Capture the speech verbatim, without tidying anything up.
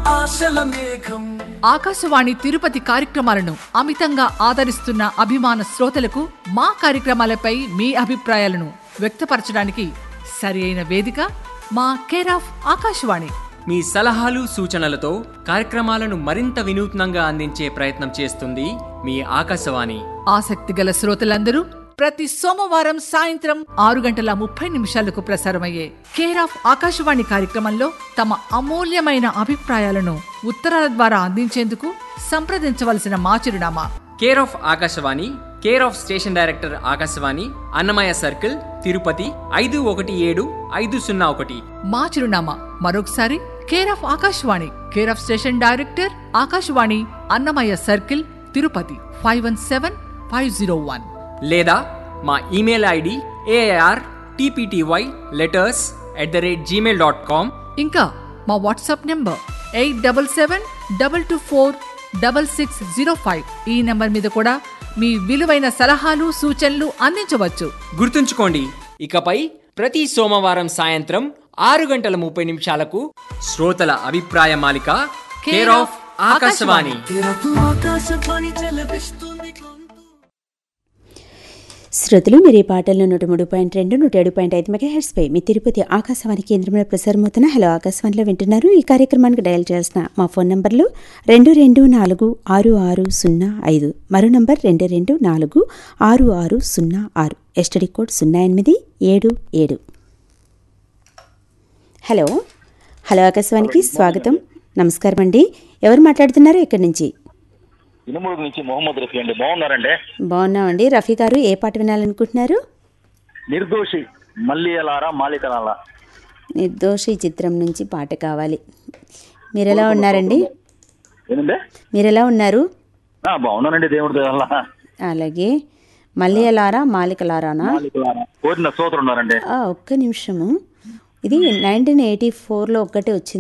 ఆశల మేఘం. ఆకాశవాణి తిరుపతి కార్యక్రమాలను అమితంగా ఆదరిస్తున్న అభిమాన శ్రోతలకు మా కార్యక్రమాలపై మీ అభిప్రాయాలను వ్యక్తపరచడానికి సరి అయిన వేదిక మా కేర్ ఆఫ్ ఆకాశవాణి. మీ సలహాలు సూచనలతో కార్యక్రమాలను మరింత వినూత్నంగా అందించే ప్రయత్నం చేస్తుంది మీ ఆకాశవాణి. ఆసక్తి గల శ్రోతలందరూ ప్రతి సోమవారం సాయంత్రం ఆరు గంటల ముప్పై నిమిషాలకు ప్రసారమయ్యే కేర్ ఆఫ్ ఆకాశవాణి కార్యక్రమంలో తమ అమూల్యమైన అభిప్రాయాలను ఉత్తరాల ద్వారా అందించేందుకు సంప్రదించవలసిన మా చిరునామా care of Akashvani, care of station director Akashvani, Annamayya circle, Tirupati ఐదు ఒకటి ఏడు ఐదు సున్నా ఒకటి. మా చిరునామా మరొకసారి care of Akashvani, care of station director Akashvani, Annamayya circle, Tirupati five one seven five zero one. లేదా మా email ID AR TPTY letters at the rate Gmail dot com. ఇంకా మా WhatsApp number eight double seven double two four double six zero five. ఈ number మీద కూడా మీ విలువైన సలహాలు సూచనలు అందించవచ్చు. గుర్తుంచుకోండి, ఇకపై ప్రతి సోమవారం సాయంత్రం ఆరు గంటల ముప్పై నిమిషాలకు శ్రోతల అభిప్రాయ మాలిక కేర్ ఆఫ్ ఆకాశవాణి. ఆకాశవాణి చెలపిస్తుంది గొంతు. శ్రోతలు మీరు ఈ పాటలను నూట మూడు పాయింట్ రెండు నూట ఏడు పాయింట్ ఐదు మెగాహెర్ట్స్ పై మీ తిరుపతి ఆకాశవాణి కేంద్రంలో ప్రసారమవుతున్న హలో ఆకాశవాణిలో వింటున్నారు. ఈ కార్యక్రమానికి డయల్ చేసిన మా ఫోన్ నంబర్లు రెండు రెండు నాలుగు ఆరు ఆరు సున్నా ఐదు, మరో నంబర్ రెండు రెండు నాలుగు ఆరు ఆరు సున్నా ఆరు, ఎస్టీడీ కోడ్ సున్నా ఎనిమిది ఏడు ఏడు. హలో హలో ఆకాశవాణికి స్వాగతం. నమస్కారం అండి. ఎవరు మాట్లాడుతున్నారు? ఎక్కడి నుంచి? ఇనుమూరు నుంచి మొహమ్మద్ రఫీ అండి. బాగున్నారండి? బాగున్నామండి. రఫీ గారు, ఏ పాట వినాలనుకుంటున్నారు? నిర్దోషి మళ్ళీ ఎలారా మాలికనాలా. నిర్దోషి చిత్రం నుంచి పాట కావాలి. మీరెలా ఉన్నారండి? ఏంటంటే మీరెలా ఉన్నారు? బాగున్నానండి, దేవుడి దయ వల్ల. అలాగే మళ్ళీ ఎలారా మాలికలారానా? మాలికలారా కోరిన సోదరు ఉన్నారండి. ఒక్క నిమిషము. ఇది నైన్టీన్ ఎయిటీ ఫోర్లో ఒక్కటే వచ్చింది.